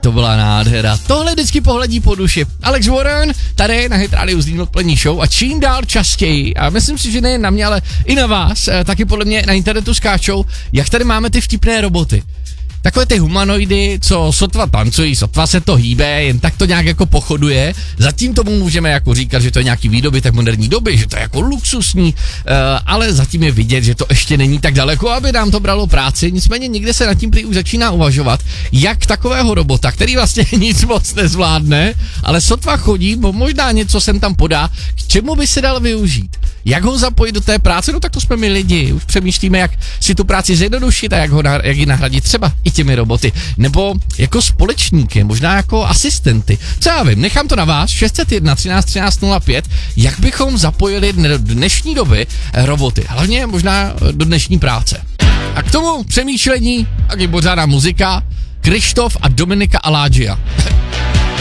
to byla nádhera. Tohle vždycky pohledí po duši. Alex Warren, tady na Hit Radio z odpolední show a čím dál častěji, a myslím si, že nejen na mě, ale i na vás, taky podle mě na internetu skáčou, jak tady máme ty vtipné roboty. Takové ty humanoidy, co sotva tancují, sotva se to hýbe, jen tak to nějak jako pochoduje. Zatím tomu můžeme jako říkat, že to je nějaký výdobytek moderní doby, že to je jako luxusní, ale zatím je vidět, že to ještě není tak daleko, aby nám to bralo práci. Nicméně někde se nad tím prý už začíná uvažovat, jak takového robota, který vlastně nic moc nezvládne, ale sotva chodí, možná něco sem tam podá, k čemu by se dal využít. Jak ho zapojit do té práce? No tak to jsme my lidi. Už přemýšlíme, jak si tu práci zjednodušit a jak ji nahradit třeba i těmi roboty. Nebo jako společníky, možná jako asistenty. Co já vím, nechám to na vás, 601 13 13 05, jak bychom zapojili do dnešní doby roboty. Hlavně možná do dnešní práce. A k tomu přemýšlení, taky pořádná muzika, Krištof a Dominika Alágia.